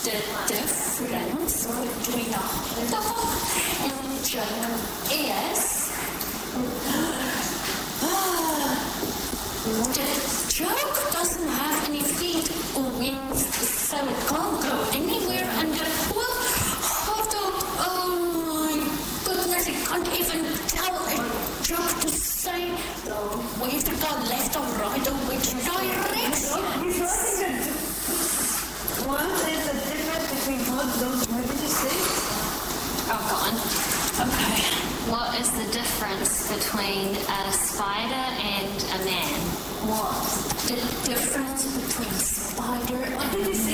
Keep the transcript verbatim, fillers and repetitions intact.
the difference between a hot dog and German is the joke doesn't have any feet or wings, so it can't go anywhere. And the poor hot dog, oh my goodness, it can't even tell a joke to say where to go, left or right, or which direction. What is the difference between hot dogs? What did you say? Oh, go on. Okay. What is the difference between a spider and a man? What? The difference between spider and